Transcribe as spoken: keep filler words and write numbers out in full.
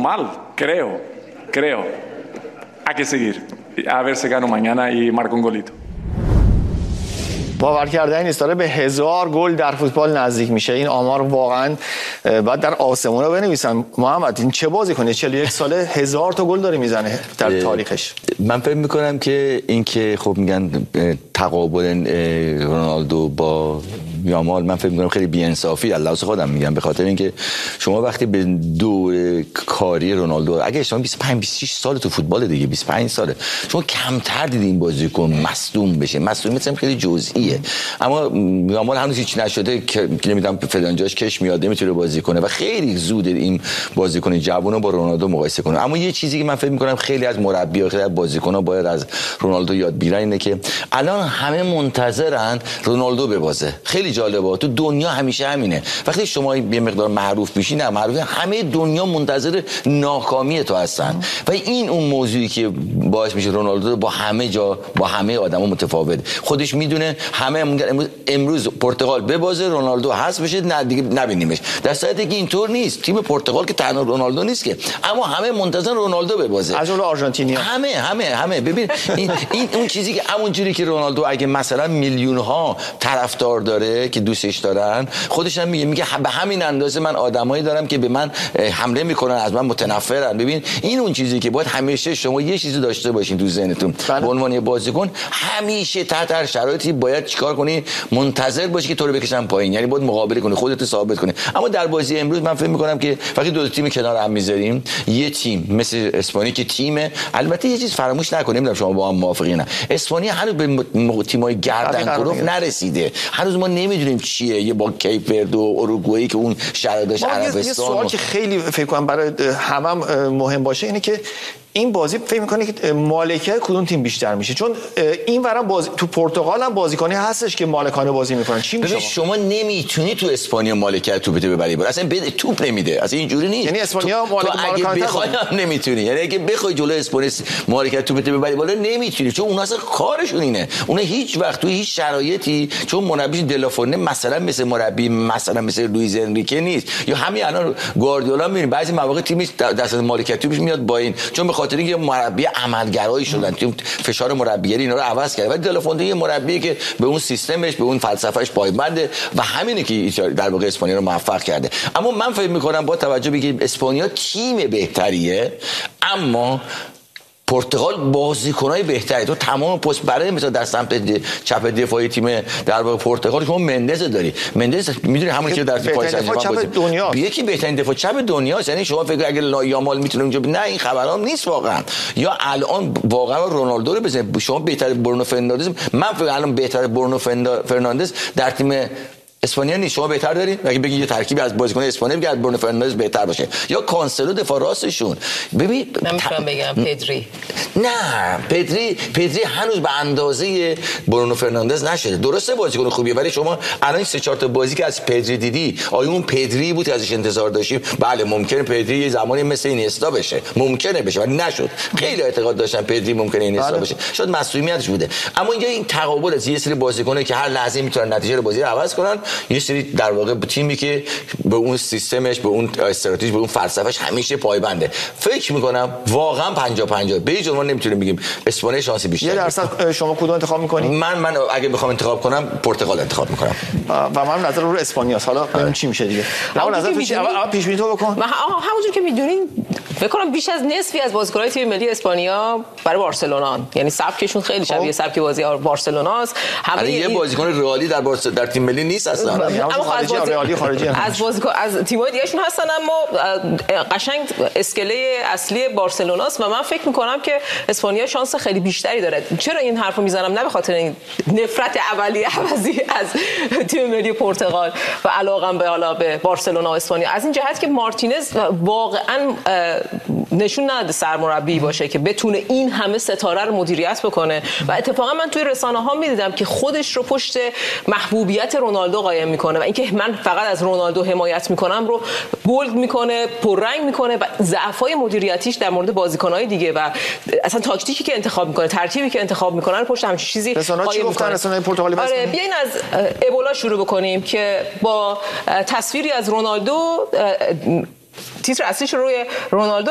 mal, creo, creo. Hay que seguir. A ver si gano mañana y marco un golito. باور کردنی نیست داره به هزار گل در فوتبال نزدیک میشه. این آمار واقعا باید در آسمون رو بنویسن. محمد این چه بازی کنه چهل و یک ساله هزار تا گل داره میزنه در تاریخش. من فکر میکنم که این که خب میگن تقابل رونالدو با یامال، من فکر میکنم خیلی بی‌انصافی الله واسه خودم میگم، به خاطر اینکه شما وقتی به دور کاری رونالدو اگه شما بیست و پنج بیست و شش سال تو فوتبال دیگه بیست و پنج ساله شما کمتر دیدین این بازیکن مصدوم بشه. مصدومیت خیلی جزئیه، اما یامال هنوز هیچ نشده که نمیدونم فلان جاش کش میاد نمیتونه بازی کنه و خیلی زوده این بازیکن جوونو با رونالدو مقایسه کنه. اما یه چیزی که من فکر میکنم خیلی از مربی‌ها خیلی از بازیکن‌ها باید از رونالدو یاد بگیرن اینه که الان همه منتظرن رونالدو ببازه. خیلی جالبه، تو دنیا همیشه همینه، وقتی شما یه مقدار معروف میشی نه معروف همه دنیا منتظر ناکامی تو هستن و این اون موضوعی که باعث میشه رونالدو با همه جا با همه آدما متفاوت. خودش میدونه همه امروز, امروز پرتغال ببازه رونالدو حذف بشه نه دیگه نبینیمش، در صورتی که اینطور نیست. تیم پرتغال که تنها رونالدو نیست که، اما همه منتظر رونالدو ببازه، از جمله آرژانتینیا همه همه همه ببین این, این اون چیزی که همون جوری که رونالدو اگه مثلا میلیون ها طرفدار داره که دوستش دارن، خودش هم میگه میگه به همین اندازه من آدمایی دارم که به من حمله میکنن از من متنفرن. ببین این اون چیزی که باید همیشه شما یه چیزی داشته باشین تو ذهنتون به عنوان یه بازیکن، همیشه تحت هر شرایطی باید چیکار کنی؟ منتظر باشی که تو رو بکشن پایین، یعنی باید مقابله کنی، خودت رو ثابت کنی. اما در بازی امروز من فکر میکنم که وقتی دو تیم کنار هم میذاریم، یه تیم مثل اسپانیا که تیمه، البته یه چیز فراموش نکنیم، نمیدونم شما با هم موافقین نه، اسپانیا هنوز به تیمای گردن کلوف نرسیده، هنوز ما نمیدونیم چیه، یه با کیپ ورد و اوروگوئه که اون شرایطش عربستان. یه سوال که خیلی فکر کنم برای همم مهم باشه اینه که این بازی فکر می‌کنه که مالکیت کدوم تیم بیشتر میشه؟ چون این ورم بازی تو پرتغال هم بازیکنی هستش که مالکانه بازی میکنن. چی میشه؟ شما نمیتونی تو اسپانیا مالکیت توپ ببری بالا، اصلا توپ نمیده، اصلا اینجوری نیست. یعنی اسپانیا مالکانه اگه بخوای هم نمیتونی، یعنی اگه بخوای جلوی اسپانیا مالکیت توپ ببری بالا نمیتونی، چون اون اصلا کارشون اینه. اون هیچ وقت تو هیچ شرایطی، چون مربی دلافونه مثلا مثل مربی مثلا مثل لوئیز انریکه نیست، یا همین الان گواردیولا میبینی بعضی مواقع تیمش دست مالکیت توپش میاد با این، چون به خاطر اینکه مربی عملگرایی شدن، تیم فشار مربیگری اینا رو عوض کرده. ولی دلافونده یه مربی که به اون سیستمش به اون فلسفهش پایبنده و همینه که در واقع اسپانیا رو موفق کرده. اما من فکر می‌کنم با توجه به اینکه اسپانیا تیم بهتریه، اما پرتغال بازیکنای بهتری، تو تمام پست برای مثلا در سمت چپ دفاعی تیم در واقع پرتغال شما مندز داری. مندز میدونی همونی که در پاریس سن ژرمن بازی دنیاست، یکی بهترین دفاع چپ دنیاست. یعنی شما فکر اگه یامال میتونه اونجا، نه این خبرام نیست واقعا. یا الان واقعا رونالدو رو بزنید، شما بهتر برونو فرناندز، من فکر الان بهتر برونو فرناندز در تیم اسپانیا نیست. شما بهتر دارین اگه بگید یه ترکیبی از بازیکن اسپانیا بگید برونو فرناندز بهتر باشه، یا کانسلو دفاع راستشون. ببین من میتونم بگم پدری. نه پدری پدری هنوز به اندازه برونو فرناندز نشده. درسته بازیکن خوبیه، ولی شما الان سه چهار تا بازی که از پدری دیدی، آیا اون پدری بود که ازش انتظار داشتیم؟ بله ممکنه پدری یه زمانی مثل اینستا بشه، ممکنه بشه ولی نشد. خیلی اعتقاد داشتن پدری ممکنه اینستا بشه، شاید معصومیتش بوده. اما اینجا این تقابل از یه سری بازیکنه که هر لحظه میتونن نتیجه بازی رو عوض کنن، یه سری در واقع تیمی که به اون سیستمش به اون استراتژی به اون فلسفهش همیشه پایبنده. فکر میکنم واقعا پنجاه پنجاه به هیچ عنوان نمیتونیم بگیم اسپانیا شانسی بیشتره. یه درصد شما کدوم انتخاب میکنید؟ من من اگه بخوام انتخاب کنم پرتغال انتخاب میکنم و من نظر رو اسپانیاست. حالا ببین چی میشه دیگه. اول نظر پیش پیش بینی تو بکن. من همونجوری که میدونین فکر کنم بیش از نصفی از بازیکن‌های تیم ملی اسپانیا برای بارسلونا، یعنی سبکشون خیلی شبیه سبک بازی بارسلوناست. همه یه بازیکن رئالی در بارس در تیم ملی نیست اصلا، اما خارجی رئالی خارجی از بازیکن از تیم‌های دیگه‌شون هستن، اما قشنگ اسکله اصلی بارسلوناست و من فکر می‌کنم که اسپانیا شانس خیلی بیشتری داره. چرا این حرفو میزنم؟ نه به خاطر این نفرت اولیه عوضی از تیم ملی پرتغال و علاقم به حالا به بارسلونا و اسپانیا، از این جهت که مارتینز واقعا نشون نداده سرمربی باشه که بتونه این همه ستاره رو مدیریت بکنه و اتفاقا من توی رسانه‌ها می‌دیدم که خودش رو پشت محبوبیت رونالدو قایم می‌کنه و اینکه من فقط از رونالدو حمایت می‌کنم رو بولد می‌کنه، پررنگ می‌کنه و ضعف‌های مدیریتیش در مورد بازیکن‌های دیگه و اصلا تاکتیکی که انتخاب می‌کنه، ترکیبی که انتخاب می‌کنه رو پشت همچین چیزی قایم می‌کنه. رسانه‌های پرتغالی بس آره بیاین از ابولا شروع بکنیم که با تصویری از رونالدو، تیتر اصلیش روی رونالدو